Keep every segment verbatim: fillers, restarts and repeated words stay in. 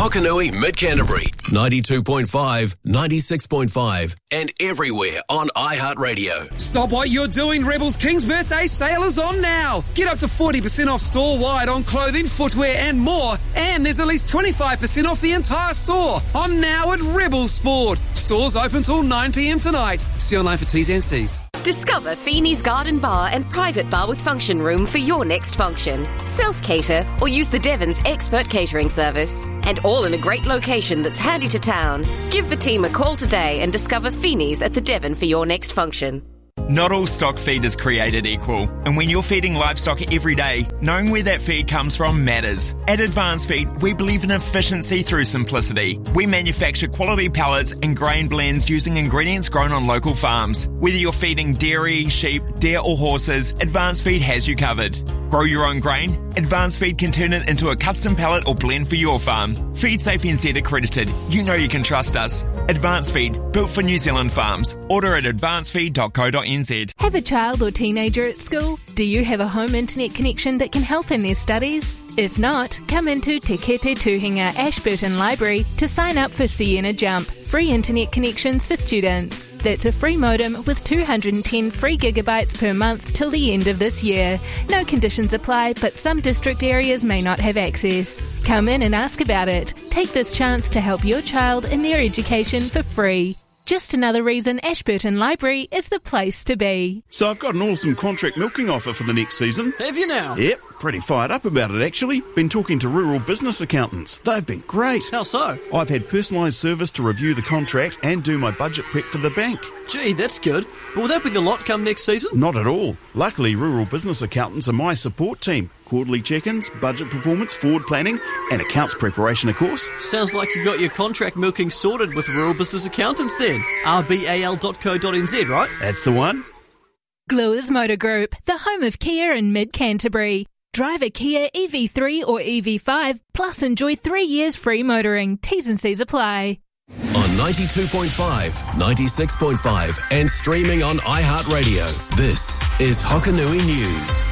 Hokanui, Mid-Canterbury, ninety-two point five, ninety-six point five, and everywhere on iHeartRadio. Stop what you're doing. Rebels King's birthday sale is on now. Get up to forty percent off store-wide on clothing, footwear and more. And there's at least twenty-five percent off the entire store. On now at Rebels Sport. Stores open till nine p.m. tonight. See online for T's and C's. Discover Feeney's Garden Bar and private bar with function room for your next function. Self-cater or use the Devon's expert catering service. And all in a great location that's handy to town. Give the team a call today and discover Feeney's at the Devon for your next function. Not all stock feed is created equal, and when you're feeding livestock every day, knowing where that feed comes from matters. At Advanced Feed, we believe in efficiency through simplicity. We manufacture quality pellets and grain blends using ingredients grown on local farms. Whether you're feeding dairy, sheep, deer or horses, Advanced Feed has you covered. Grow your own grain? Advanced Feed can turn it into a custom pellet or blend for your farm. Feed Safe N Z accredited. You know you can trust us. Advanced Feed, built for New Zealand farms. Order at advanced feed dot co dot n z. Have a child or teenager at school? Do you have a home internet connection that can help in their studies? If not, come into Te Kete Tuhinga Ashburton Library to sign up for Sienna Jump, free internet connections for students. That's a free modem with two hundred ten free gigabytes per month till the end of this year. No conditions apply, but some district areas may not have access. Come in and ask about it. Take this chance to help your child in their education for free. Just another reason Ashburton Library is the place to be. So I've got an awesome contract milking offer for the next season. Have you now? Yep, pretty fired up about it actually. Been talking to rural business accountants. They've been great. How so? I've had personalised service to review the contract and do my budget prep for the bank. Gee, that's good. But will that be the lot come next season? Not at all. Luckily, rural business accountants are my support team. Quarterly check-ins, budget performance, forward planning, and accounts preparation, of course. Sounds like you've got your contract milking sorted with rural business accountants then. r b a l dot co dot n z, right? That's the one. Gluers Motor Group, the home of Kia in Mid-Canterbury. Drive a Kia E V three or E V five, plus enjoy three years free motoring. T's and C's apply. On ninety-two point five, ninety-six point five, and streaming on iHeartRadio, this is Hokanui News.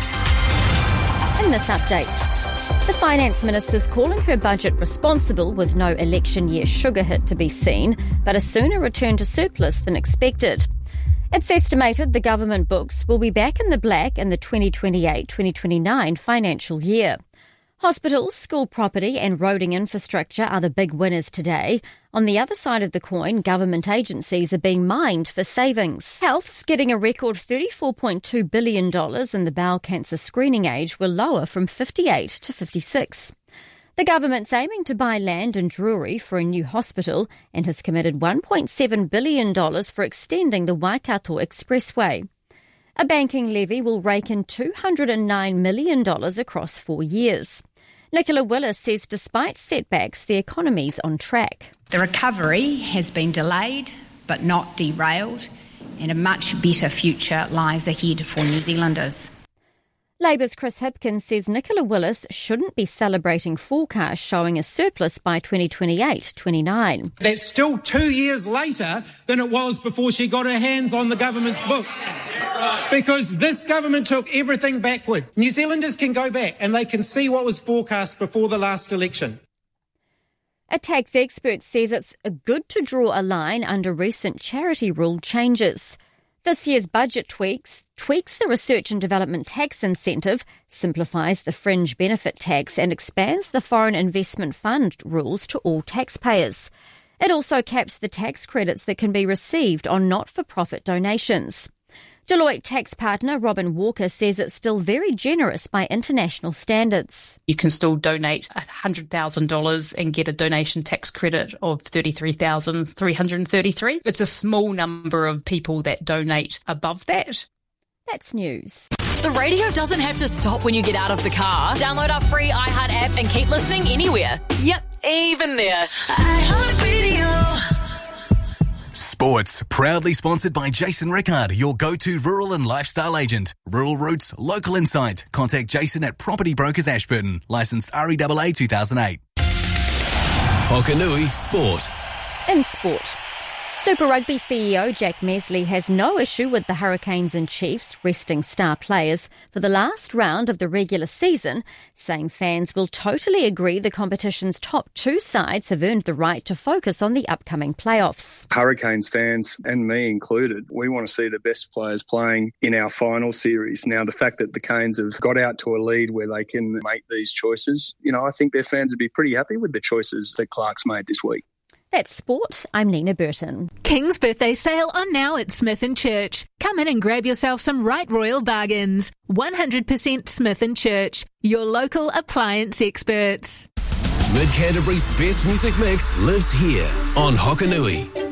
In this update, the Finance Minister's calling her budget responsible with no election year sugar hit to be seen, but a sooner return to surplus than expected. It's estimated the government books will be back in the black in the twenty twenty-eight twenty twenty-nine financial year. Hospitals, school property and roading infrastructure are the big winners today. On the other side of the coin, government agencies are being mined for savings. Health's getting a record thirty-four point two billion dollars in the bowel cancer screening age were lower from fifty-eight to fifty-six. The government's aiming to buy land in Drury for a new hospital and has committed one point seven billion dollars for extending the Waikato Expressway. A banking levy will rake in two hundred nine million dollars across four years. Nicola Willis says despite setbacks, the economy's on track. The recovery has been delayed but not derailed, and a much better future lies ahead for New Zealanders. Labour's Chris Hipkins says Nicola Willis shouldn't be celebrating forecasts showing a surplus by twenty twenty-eight twenty-nine. That's still two years later than it was before she got her hands on the government's books. Because this government took everything backward. New Zealanders can go back and they can see what was forecast before the last election. A tax expert says it's good to draw a line under recent charity rule changes. This year's budget tweaks tweaks the research and development tax incentive, simplifies the fringe benefit tax and expands the foreign investment fund rules to all taxpayers. It also caps the tax credits that can be received on not-for-profit donations. Deloitte tax partner Robin Walker says it's still very generous by international standards. You can still donate one hundred thousand dollars and get a donation tax credit of thirty-three thousand three hundred thirty-three dollars. It's a small number of people that donate above that. That's news. The radio doesn't have to stop when you get out of the car. Download our free iHeart app and keep listening anywhere. Yep, even there. iHeartRadio. Sports, proudly sponsored by Jason Rickard, your go-to rural and lifestyle agent. Rural roots, local insight. Contact Jason at Property Brokers Ashburton. Licensed R E A A two thousand eight. Hokanui Sport. In sport, Super Rugby C E O Jack Mesley has no issue with the Hurricanes and Chiefs resting star players for the last round of the regular season, saying fans will totally agree the competition's top two sides have earned the right to focus on the upcoming playoffs. Hurricanes fans, and me included, we want to see the best players playing in our final series. Now, the fact that the Canes have got out to a lead where they can make these choices, you know, I think their fans would be pretty happy with the choices that Clark's made this week. That's sport. I'm Nina Burton. King's birthday sale on now at Smith and Church. Come in and grab yourself some right royal bargains. one hundred percent Smith and Church, your local appliance experts. Mid Canterbury's best music mix lives here on Hokanui.